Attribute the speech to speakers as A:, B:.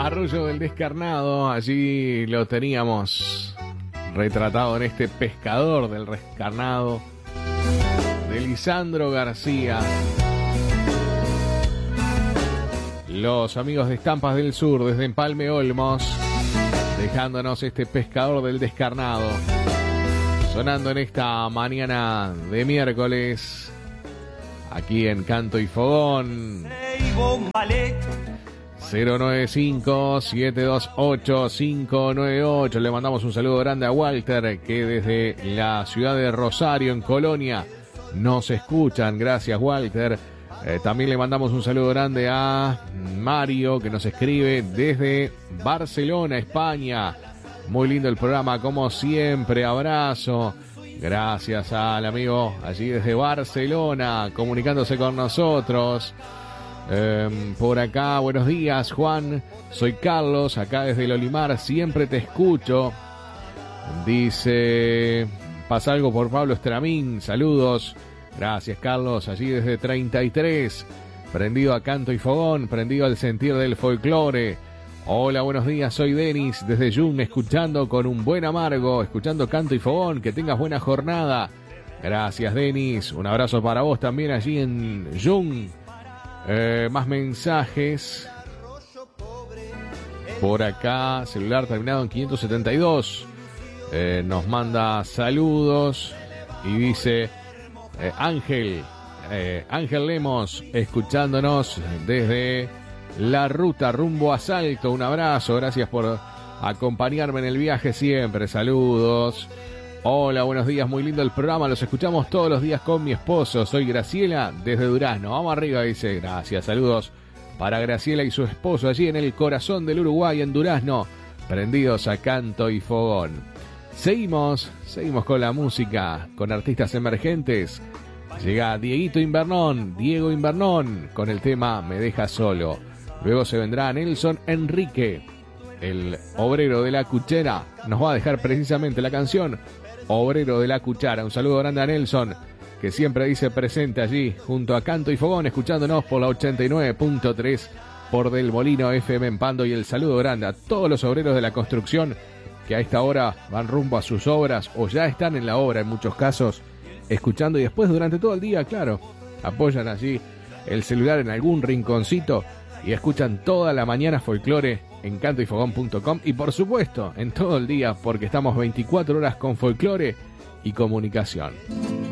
A: Arroyo del Descarnado, allí lo teníamos retratado en este pescador del Descarnado de Lisandro García. Los amigos de Estampas del Sur desde Empalme Olmos, dejándonos este pescador del Descarnado, sonando en esta mañana de miércoles, aquí en Canto y Fogón. 095-728-598. Le mandamos un saludo grande a Walter, que desde la ciudad de Rosario, en Colonia, nos escuchan. Gracias, Walter. También le mandamos un saludo grande a Mario, que nos escribe desde Barcelona, España. Muy lindo el programa, como siempre. Abrazo. Gracias al amigo allí desde Barcelona, comunicándose con nosotros. Por acá, buenos días, Juan. Soy Carlos, acá desde el Olimar, siempre te escucho. Dice, pasa algo por Pablo Estramín, saludos. Gracias, Carlos, allí desde 33, prendido a Canto y Fogón, prendido al sentir del folclore. Hola, buenos días, soy Denis desde Jung, escuchando con un buen amargo, escuchando Canto y Fogón. Que tengas buena jornada. Gracias, Denis, un abrazo para vos también allí en Jung. Más mensajes. Por acá, celular terminado en 572. Nos manda saludos y dice Ángel Lemos, escuchándonos desde la ruta rumbo a Salto. Un abrazo, gracias por acompañarme en el viaje siempre. Saludos. Hola, buenos días, muy lindo el programa, los escuchamos todos los días con mi esposo, soy Graciela desde Durazno, vamos arriba, dice. Gracias, saludos para Graciela y su esposo allí en el corazón del Uruguay, en Durazno, prendidos a Canto y Fogón. Seguimos con la música, con artistas emergentes. Llega Diego Invernón, con el tema Me Deja Solo. Luego se vendrá Nelson Enrique, el obrero de la cuchara, nos va a dejar precisamente la canción Obrero de la Cuchara. Un saludo grande a Nelson, que siempre dice presente allí junto a Canto y Fogón, escuchándonos por la 89.3 por Del Molino FM en Pando. Y el saludo grande a todos los obreros de la construcción que a esta hora van rumbo a sus obras o ya están en la obra en muchos casos, escuchando, y después durante todo el día, claro, apoyan allí el celular en algún rinconcito y escuchan toda la mañana folclore en cantoyfogón.com y por supuesto en todo el día, porque estamos 24 horas con folclore y comunicación.